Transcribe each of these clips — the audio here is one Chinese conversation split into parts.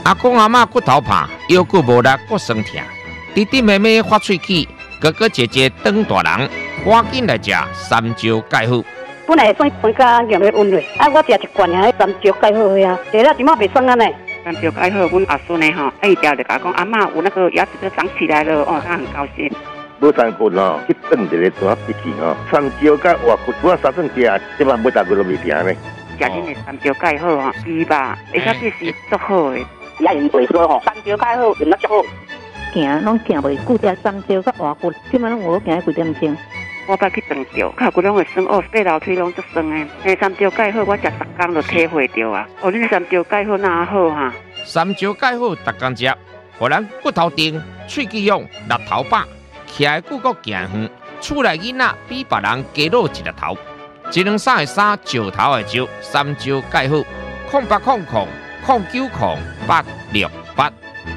阿公阿嬷骨头怕，腰骨无力，骨酸痛。弟弟妹妹发喙齿，哥哥姐姐当大人，赶紧来食三椒钙好。 本来算酸甲咸的温热，我食一罐啊，三椒钙好呀，食了今麦袂酸啊呢。 三椒钙好，阮阿孙呢吼，一条就甲讲阿嬷有那个牙齿都长起来了哦，他很高兴。 无三骨哦，去炖一个大脾气哦，三椒甲活骨，我三顿食，即摆每大骨都袂停呢。 食恁的三椒钙好吼，猪吧，而且这是足好的。 也用袂说吼，三椒钙好用得足好。 行拢行袂久，食三椒甲活骨，即摆拢有行几点钟。 我捌去长着，脚骨拢会酸哦，爬楼梯拢足酸的。三椒钙好，我食10天就体会着啊。哦，恁三椒钙好哪好哈？ 三椒钙好，逐工食，互咱骨头硬，喙齿勇，力头饱，徛的骨骼行远，厝内囡仔比别人加老一粒头。1两3的3，石头的石，三椒钙好，0800090868。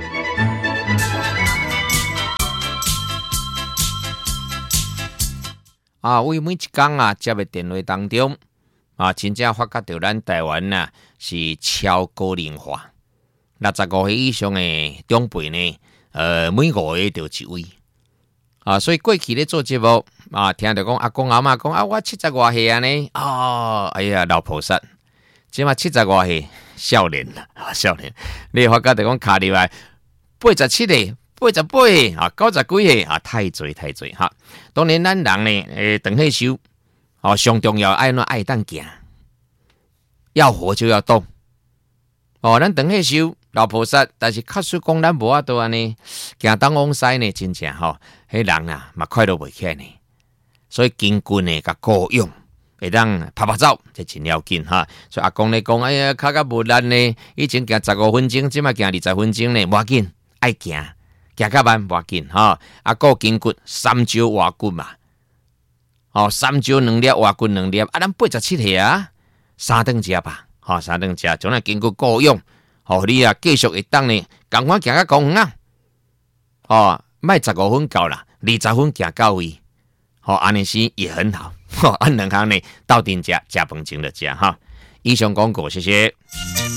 为每一天接的电话当中，真正发觉到咱台湾是超高龄化，65岁以上的长辈呢，每5个就一位。所以过去咧做节目听到讲阿公阿嬷讲我70多岁啊呢，哎呀老菩萨，即嘛70多岁少年啦，少年，你发觉到讲卡入来87岁。88啊，90几岁太侪哈。当然，咱人呢，长岁寿上重要爱爱当行，要活就要动。咱长岁寿老菩萨，但是确实讲咱无法度安尼行东往西呢，真正迄人嘛快乐袂起来呢。所以筋骨呢，甲够用，会当拍走，这真要紧哈。所以阿公咧讲，哎呀，脚无力呢，以前行15分钟，即马行20分钟呢，无要紧，爱行。行较慢无要紧顾筋骨，三椒活骨嘛，三椒2粒，活骨2粒，咱87岁3顿食吧，3顿食，将咱筋骨够用，你继续会当呢，赶快行到公园卖15分够啦，20分行到位，安尼是也很好，两项呢斗阵食，食饭前就食以上广告，谢谢。